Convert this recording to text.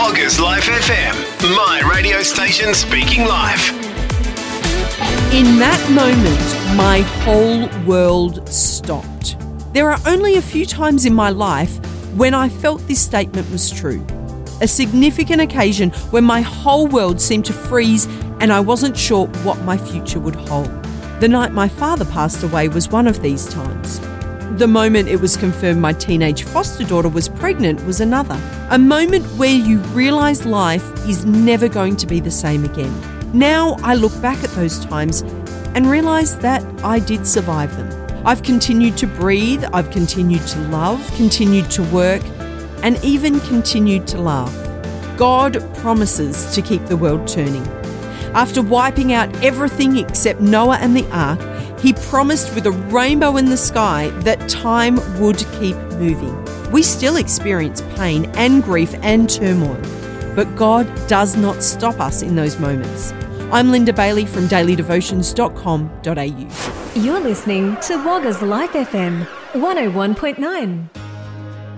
Woggers Life FM, my radio station speaking life. In that moment, my whole world stopped. There are only a few times in my life when I felt this statement was true. A significant occasion when my whole world seemed to freeze and I wasn't sure what my future would hold. The night my father passed away was one of these times. The moment it was confirmed my teenage foster daughter was pregnant was another. A moment where you realise life is never going to be the same again. Now I look back at those times and realise that I did survive them. I've continued to breathe, I've continued to love, continued to work, and even continued to laugh. God promises to keep the world turning. After wiping out everything except Noah and the ark, he promised with a rainbow in the sky that time would keep moving. We still experience pain and grief and turmoil, but God does not stop us in those moments. I'm Linda Bailey from dailydevotions.com.au. You're listening to Woggers Life FM 101.9.